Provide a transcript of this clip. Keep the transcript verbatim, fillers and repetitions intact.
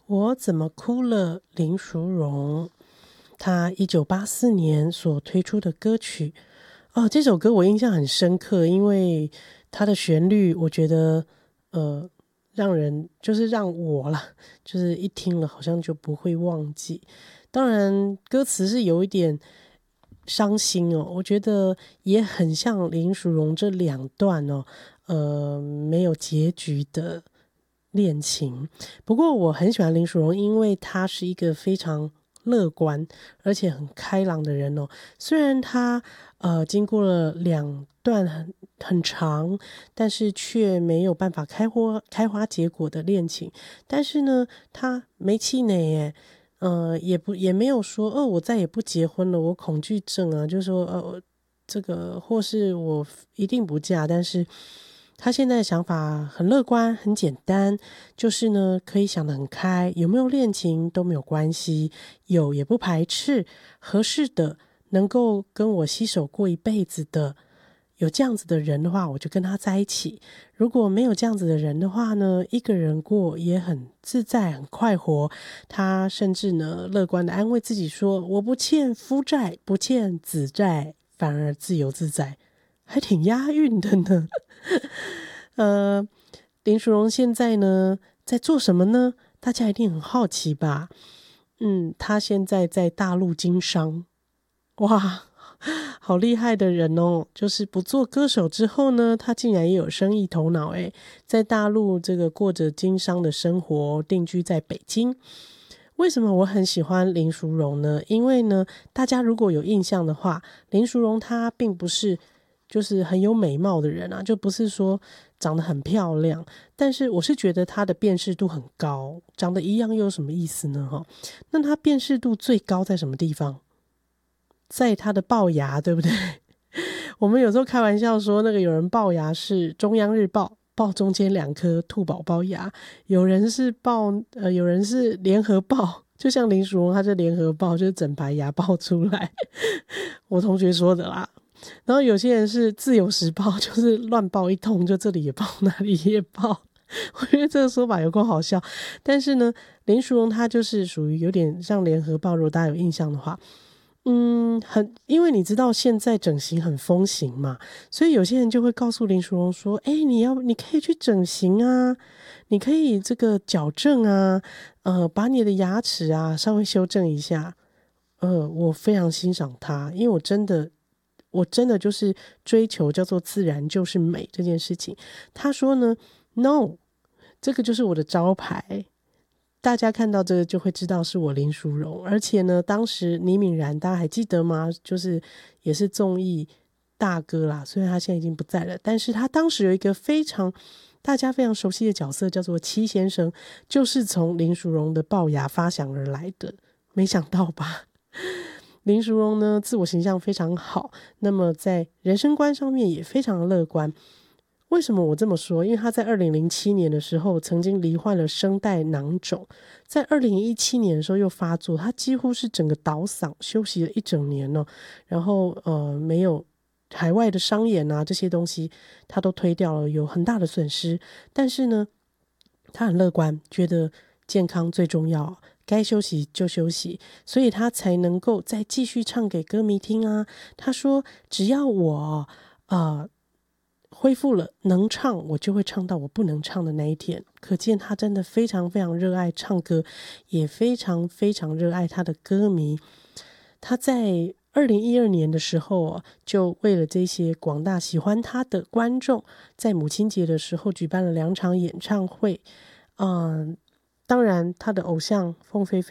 我怎么哭了？林淑荣，她一九八四年所推出的歌曲哦，这首歌我印象很深刻，因为它的旋律，我觉得呃，让人就是让我啦，就是一听了好像就不会忘记。当然，歌词是有一点伤心哦，我觉得也很像林淑荣这两段哦，呃，没有结局的恋情。不过我很喜欢林淑荣，因为她是一个非常乐观而且很开朗的人哦。虽然她呃经过了两段很很长，但是却没有办法开花开花结果的恋情，但是呢，她没气馁耶。呃，也不也没有说哦，我再也不结婚了，我恐惧症啊，就说呃，这个或是我一定不嫁，但是他现在的想法很乐观，很简单，就是呢，可以想得很开，有没有恋情都没有关系，有也不排斥，合适的，能够跟我携手过一辈子的。有这样子的人的话，我就跟他在一起。如果没有这样子的人的话呢，一个人过也很自在、很快活。他甚至呢，乐观的安慰自己说：“我不欠夫债，不欠子债，反而自由自在。”还挺押韵的呢。呃，林淑荣现在呢在做什么呢？大家一定很好奇吧？嗯，他现在在大陆经商，哇！好厉害的人哦！就是不做歌手之后呢，他竟然也有生意头脑诶，在大陆这个过着经商的生活，定居在北京。为什么我很喜欢林淑荣呢？因为呢，大家如果有印象的话，林淑荣她并不是就是很有美貌的人啊，就不是说长得很漂亮，但是我是觉得她的辨识度很高。长得一样又有什么意思呢？哈，那她辨识度最高在什么地方？在他的龅牙，对不对？我们有时候开玩笑说，那个有人龅牙是中央日报，报中间两颗兔宝宝牙；有人是报，呃，有人是联合报，就像林淑荣，他是联合报，就是整排牙爆出来。我同学说的啦。然后有些人是自由时报，就是乱报一通，就这里也报，那里也报。我觉得这个说法有够好笑，但是呢，林淑荣他就是属于有点像联合报，如果大家有印象的话。嗯，很，因为你知道现在整形很风行嘛，所以有些人就会告诉林淑荣说：“哎，你要，你可以去整形啊，你可以这个矫正啊，呃，把你的牙齿啊稍微修正一下。”呃，我非常欣赏他，因为我真的，我真的就是追求叫做自然就是美这件事情。他说呢，“No，这个就是我的招牌。”大家看到这个就会知道是我林淑荣，而且呢，当时倪敏然大家还记得吗？就是也是综艺大哥啦，虽然他现在已经不在了，但是他当时有一个非常大家非常熟悉的角色，叫做戚先生，就是从林淑荣的龅牙发想而来的。没想到吧？林淑荣呢，自我形象非常好，那么在人生观上面也非常的乐观。为什么我这么说？因为他在二零零七年的时候曾经罹患了声带囊肿，在二零一七年的时候又发作，他几乎是整个倒嗓，休息了一整年哦。然后呃，没有海外的商演啊这些东西，他都推掉了，有很大的损失。但是呢，他很乐观，觉得健康最重要，该休息就休息，所以他才能够再继续唱给歌迷听啊。他说：“只要我呃。”恢复了能唱，我就会唱到我不能唱的那一天。可见他真的非常非常热爱唱歌，也非常非常热爱他的歌迷。他在二零一二年的时候，就为了这些广大喜欢他的观众，在母亲节的时候举办了两场演唱会。嗯，当然他的偶像凤飞飞